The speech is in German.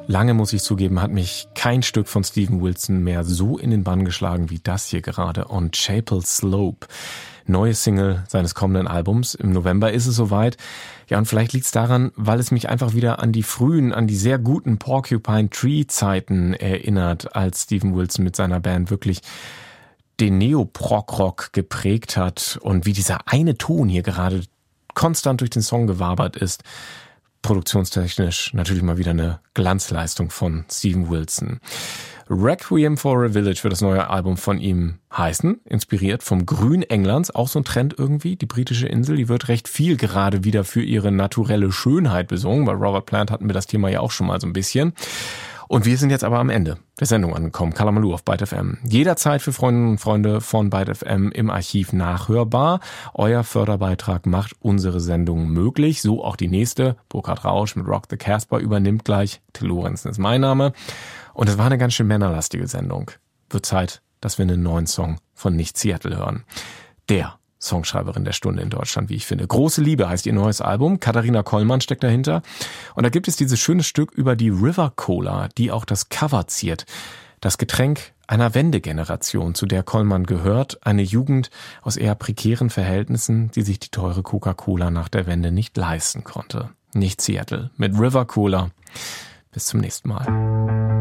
Lange, muss ich zugeben, hat mich kein Stück von Steven Wilson mehr so in den Bann geschlagen wie das hier gerade, On Chapel Slope. Neue Single seines kommenden Albums. Im November ist es soweit. Ja, und vielleicht liegt es daran, weil es mich einfach wieder an die sehr guten Porcupine Tree Zeiten erinnert, als Steven Wilson mit seiner Band wirklich den Neo-Prog-Rock geprägt hat und wie dieser eine Ton hier gerade konstant durch den Song gewabert ist. Produktionstechnisch natürlich mal wieder eine Glanzleistung von Steven Wilson. Requiem for a Village wird das neue Album von ihm heißen, inspiriert vom Grün Englands, auch so ein Trend irgendwie. Die britische Insel, die wird recht viel gerade wieder für ihre naturelle Schönheit besungen. Bei Robert Plant hatten wir das Thema ja auch schon mal so ein bisschen. Und wir sind jetzt aber am Ende der Sendung angekommen. Kala Malu auf Byte FM. Jederzeit für Freundinnen und Freunde von Byte FM im Archiv nachhörbar. Euer Förderbeitrag macht unsere Sendung möglich. So auch die nächste. Burkhard Rausch mit Rock the Casbah übernimmt gleich. Till Lorenzen ist mein Name. Und es war eine ganz schön männerlastige Sendung. Wird Zeit, dass wir einen neuen Song von Nicht Seattle hören. Der Songschreiberin der Stunde in Deutschland, wie ich finde. Große Liebe heißt ihr neues Album. Katharina Kollmann steckt dahinter. Und da gibt es dieses schöne Stück über die River Cola, die auch das Cover ziert. Das Getränk einer Wendegeneration, zu der Kollmann gehört. Eine Jugend aus eher prekären Verhältnissen, die sich die teure Coca-Cola nach der Wende nicht leisten konnte. Nicht Seattle mit River Cola. Bis zum nächsten Mal.